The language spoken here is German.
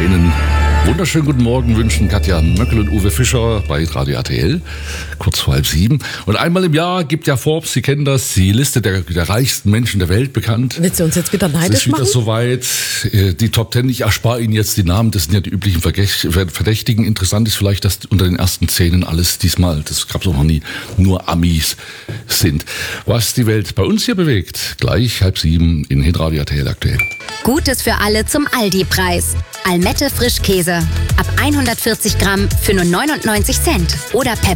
Einen wunderschönen guten Morgen wünschen Katja Möckel und Uwe Fischer bei Radio RTL, kurz vor 6:30. Und einmal im Jahr gibt ja Forbes, Sie kennen das, die Liste der reichsten Menschen der Welt bekannt. Willst du uns jetzt wieder neidisch machen? Es ist wieder soweit. Die Top 10, ich erspare Ihnen jetzt die Namen, das sind ja die üblichen Verdächtigen. Interessant ist vielleicht, dass unter den ersten 10 alles diesmal, das gab es auch noch nie, nur Amis sind. Was die Welt bei uns hier bewegt, gleich 6:30 in Hitradio RTL aktuell. Gutes für alle zum Aldi-Preis. Almette Frischkäse. Ab 140 Gramm für nur 99 Cent. Oder per